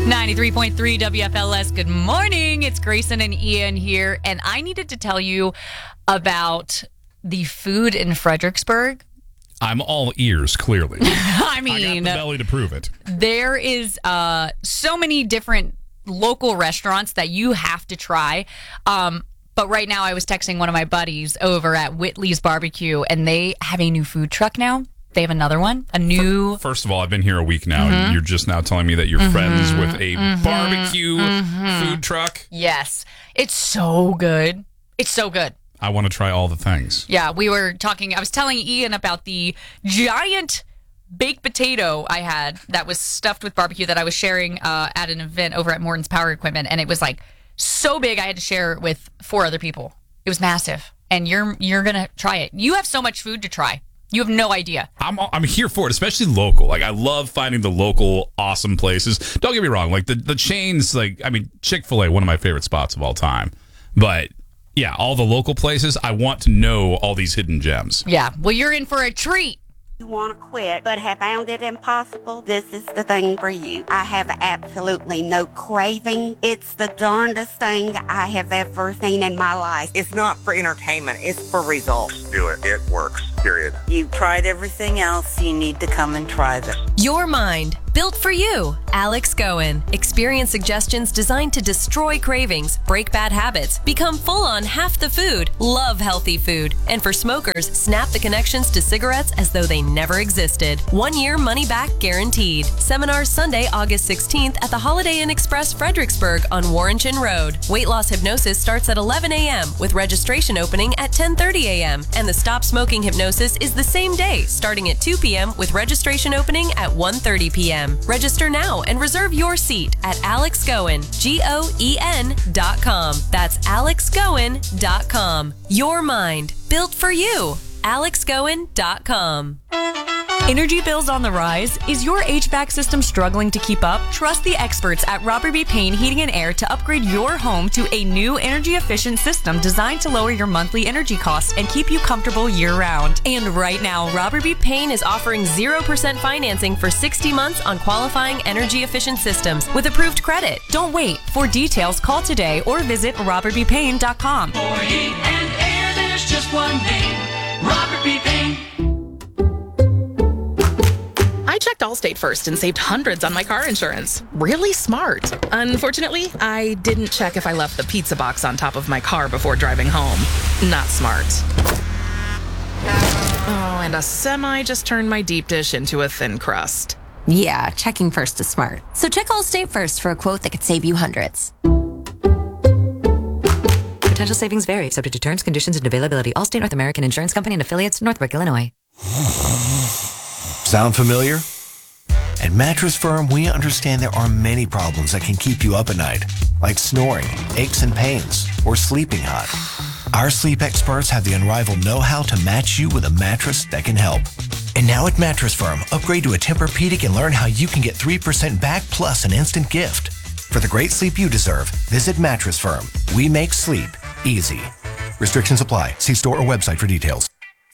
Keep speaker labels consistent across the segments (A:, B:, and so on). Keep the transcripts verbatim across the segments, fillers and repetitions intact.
A: ninety-three point three W F L S. Good morning. It's Grayson and Ian here, and I needed to tell you about the food in Fredericksburg.
B: I'm all ears, clearly.
A: I mean,
B: I got the belly to prove it.
A: There is uh, so many different local restaurants that you have to try. Um, but right now, I was texting one of my buddies over at Whitley's Barbecue, and they have a new food truck now. They have another one, a new...
B: First of all, I've been here a week now,
A: Mm-hmm.
B: and you're just now telling me that you're
A: Mm-hmm.
B: friends with a
A: Mm-hmm.
B: barbecue
A: Mm-hmm.
B: food truck.
A: Yes. It's so good. It's so good.
B: I want to try all the things.
A: Yeah, we were talking... I was telling Ian about the giant baked potato I had that was stuffed with barbecue that I was sharing uh, at an event over at Morton's Power Equipment, and it was like so big I had to share it with four other people. It was massive, and you're you're going to try it. You have so much food to try. You have no idea.
B: I'm I'm here for it, especially local. Like, I love finding the local awesome places. Don't get me wrong. Like, the, the chains, like, I mean, Chick-fil-A, one of my favorite spots of all time. But, yeah, all the local places, I want to know all these hidden gems.
A: Yeah, well, you're in for a treat.
C: You want to quit, but have found it impossible? This is the thing for you. I have absolutely no craving. It's the darndest thing I have ever seen in my life.
D: It's not for entertainment. It's for results.
E: Do it. It works. Period.
D: You've tried everything else. You need to come and try this.
F: Your Mind, built for you. Alex Goen. Experience suggestions designed to destroy cravings, break bad habits, become full on half the food, love healthy food. And for smokers, snap the connections to cigarettes as though they never existed. One year money back guaranteed. Seminars Sunday, August sixteenth at the Holiday Inn Express Fredericksburg on Warrenton Road. Weight loss hypnosis starts at eleven a.m. with registration opening at ten thirty a.m. And the Stop Smoking Hypnosis is the same day, starting at two p.m. with registration opening at one thirty p.m. Register now and reserve your seat at Alex Goen, G O E N dot com. That's alex goen dot com. Your Mind, built for you. alex goen dot com.
G: Energy bills on the rise? Is your H V A C system struggling to keep up? Trust the experts at Robert B. Payne Heating and Air to upgrade your home to a new energy-efficient system designed to lower your monthly energy costs and keep you comfortable year-round. And right now, Robert B.
F: Payne is offering zero percent financing for sixty months on qualifying energy-efficient systems with approved credit.
G: Don't wait. For details, call today or visit robert b payne dot com.
H: For heat and air, there's just one name, Robert B. Payne.
I: I checked Allstate first and saved hundreds on my car insurance. Really smart. Unfortunately, I didn't check if I left the pizza box on top of my car before driving home. Not smart. Oh, and a semi just turned my deep dish into a thin crust.
J: Yeah, checking first is smart. So check Allstate first for a quote that could save you hundreds.
K: Potential savings vary, subject to terms, conditions, and availability. Allstate North American Insurance Company and affiliates, Northbrook, Illinois.
L: Sound familiar? At Mattress Firm, we understand there are many problems that can keep you up at night, like snoring, aches and pains, or sleeping hot. Our sleep experts have the unrivaled know-how to match you with a mattress that can help. And now at Mattress Firm, upgrade to a Tempur-Pedic and learn how you can get three percent back plus an instant gift. For the great sleep you deserve, visit Mattress Firm. We make sleep easy. Restrictions apply. See store or website for details.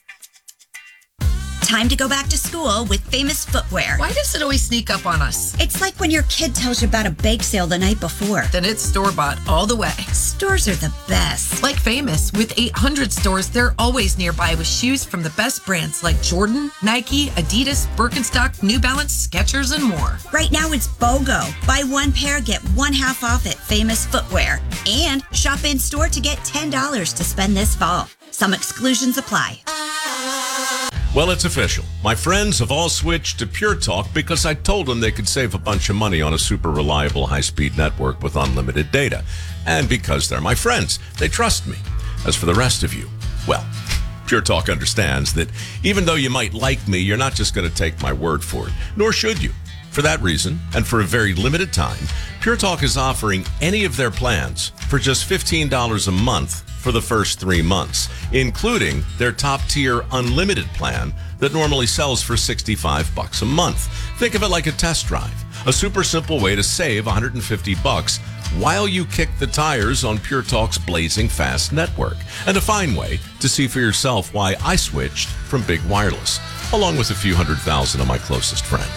M: Time to go back to school with Famous Footwear.
N: Why does it always sneak up on us?
M: It's like when your kid tells you about a bake sale the night before.
N: Then it's store-bought all the way.
M: Stores are the best.
N: Like Famous, with eight hundred stores, they're always nearby with shoes from the best brands like Jordan, Nike, Adidas, Birkenstock, New Balance, Skechers, and more.
M: Right now it's BOGO. Buy one pair, get one half off at Famous Footwear. And shop in-store to get ten dollars to spend this fall. Some exclusions apply.
O: Well, it's official. My friends have all switched to Pure Talk because I told them they could save a bunch of money on a super reliable high-speed network with unlimited data. And because they're my friends, they trust me. As for the rest of you, well, Pure Talk understands that even though you might like me, you're not just going to take my word for it, nor should you. For that reason, and for a very limited time, Pure Talk is offering any of their plans for just fifteen dollars a month for the first three months, including their top-tier unlimited plan that normally sells for sixty-five bucks a month. Think of it like a test drive, a super simple way to save one hundred fifty bucks while you kick the tires on Pure Talk's blazing fast network, and a fine way to see for yourself why I switched from Big Wireless, along with a few hundred thousand of my closest friends.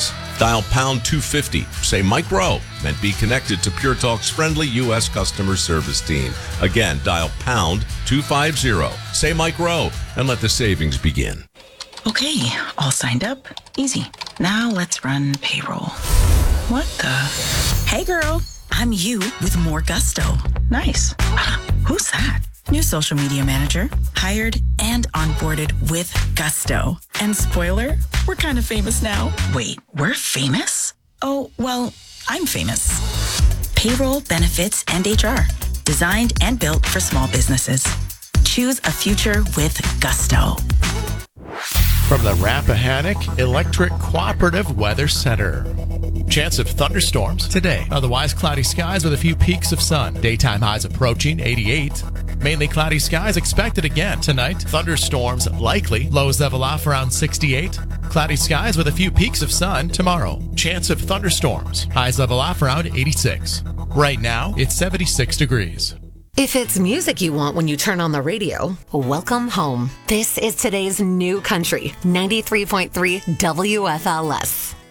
O: Dial pound two fifty. Say Mike Rowe and be connected to Pure Talk's friendly U S customer service team. Again, dial pound two fifty. Say Mike Rowe and let the savings begin.
P: Okay, all signed up. Easy. Now let's run payroll. What the? Hey girl, I'm you with more gusto. Nice. Who's that? New social media manager, hired and onboarded with gusto. And spoiler, we're kind of famous now. Wait, we're famous? Oh, well, I'm famous. Payroll, benefits, and H R. Designed and built for small businesses. Choose a future with gusto.
Q: From the Rappahannock Electric Cooperative Weather Center. Chance of thunderstorms today. Otherwise cloudy skies with a few peaks of sun. Daytime highs approaching eighty-eight. Mainly cloudy skies expected again tonight. Thunderstorms likely. Lows level off around sixty-eight. Cloudy skies with a few peaks of sun tomorrow. Chance of thunderstorms. Highs level off around eighty-six. Right now, it's seventy-six degrees.
K: If it's music you want when you turn on the radio, welcome home. This is today's new country, ninety-three point three W F L S.